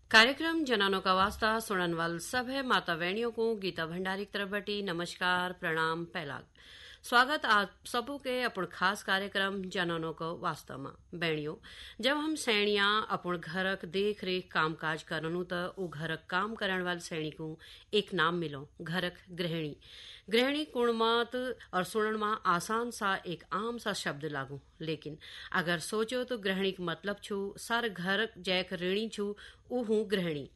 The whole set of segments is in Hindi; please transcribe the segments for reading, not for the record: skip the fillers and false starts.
कार्यक्रम जनानो का वास्ता सुनन वाल सब है माता बहनियों को गीता भंडारी की तरफ बटी नमस्कार प्रणाम पहलाग स्वागत आप सबों के अपन खास कार्यक्रम जनानो को वास्ता में बहनियों जब हम सैनिया अपन घरक देख रेख काम काज करनु त उ घरक काम करण वाल सैनी को एक नाम मिलो घरक गृहिणी। गृहिणी कुणमात और सुनन में आसान सा एक आम सा शब्द लागू, लेकिन अगर सोचो तो गृहिणी का मतलब छू सार घर जैक ऋणी छू उहू गृहिणी।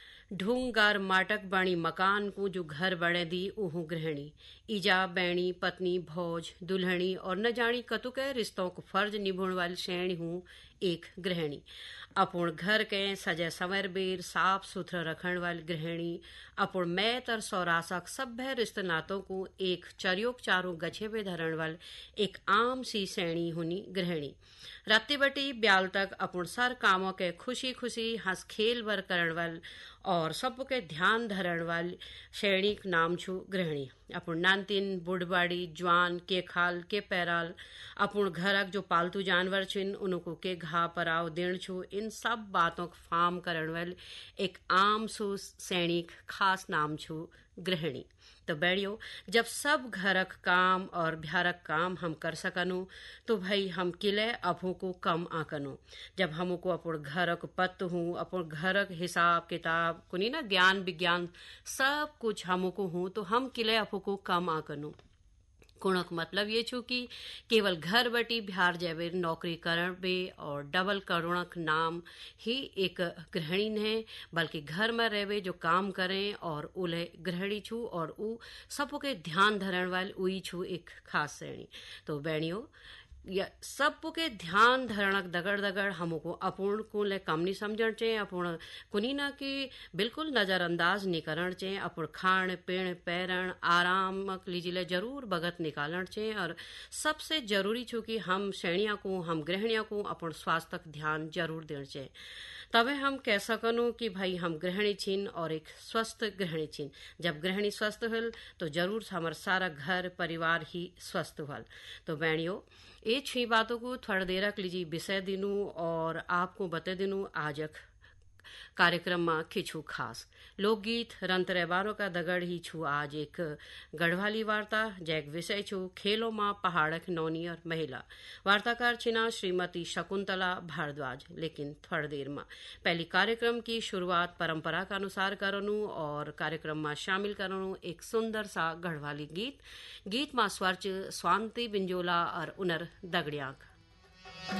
ढूंग गार माटक बाणी मकान को जो घर बने दी उहू गृहिणी। ईजा बैणी पत्नी भौज दुल्हनी और न जानी कतु के रिश्तों को फर्ज निभाने वाली श्रेणी हूँ एक गृहिणी। अपन घर के सजे संवर बेर साफ सुथरा रखने वाली गृहिणी अपन मैत और सौरासक सभ्य रिश्ते नातों को एक चरियोक चारों गछे पे धरण वाल एक आम सी श्रेणी हुनी गृहिणी। रात्रि बटी ब्याल तक अपन सर कामों के खुशी खुशी हंस खेल वर करण वाल और सबके ध्यान धरण वाल श्रेणी नाम छू गृहिणी। अपन नानतीन बुढ़बाड़ी जवान के खाल के पैराल अपन घरक जो पालतू जानवर छिन उनको के घा पराव देण छू इन सब बातों को फार्म करण वाल एक आम सु श्रेणी खास नाम छू गृहिणी। तो बैठियो जब सब घरक काम और भ्यारक काम हम कर सकनु तो भाई हम किले अभू को कम आकनु। जब हमको अपन घरक पत्त हूँ अपन घरक हिसाब किताब कुनी ना ज्ञान विज्ञान सब कुछ हमको हूँ तो हम किले अभू को कम आकनु। कुणक मतलब ये छू कि केवल घर बटी बिहार जैवे नौकरी करण बे और डबल करुणक नाम ही एक गृहिणी है, बल्कि घर में रहवे जो काम करें और उले गृहिणी छू और उ सबके ध्यान धरण वाल उई छू एक खास श्रेणी। तो बहनियों या सबके ध्यान धरणक दगड़ दगड़ हमको अपूर्ण को ले कम नहीं समझण चे अपूर्ण कुनी ना कि बिल्कुल नजरअंदाज नहीं करण चे अपूर्ण खाण पीण पैरण आराम लीजिए जरूर बगत निकालण चे। और सबसे जरूरी छू कि हम श्रेणिया को हम गृहिणिया को अपन स्वास्थ्य का ध्यान जरूर देण चे। तबे हम कह सकनु कि भाई हम गृहिणी छिन और एक स्वस्थ गृहिणी छिन। जब गृहिणी स्वस्थ हल तो जरूर हमार सारा घर परिवार ही स्वस्थ हल। तो बहनियों ये 6 बातों को थोड़ा देर रख लीजिए विषय दिनू और आपको बता दिनू आजक कार्यक्रम में खिंचू खास लोकगीत रंत रहबारों का दगड़ ही छू आज एक गढ़वाली वार्ता जैक विषय छू खेलों में पहाड़क नौनी और महिला। वार्ताकार छिना श्रीमती शकुंतला भारद्वाज। लेकिन थोड़ी देर में पहली कार्यक्रम की शुरुआत परंपरा के अनुसार करनू और कार्यक्रम में शामिल करनू एक सुंदर सा गढ़वाली गीत में स्वर स्वांति बिंजोला और उनर दगड़ियाक।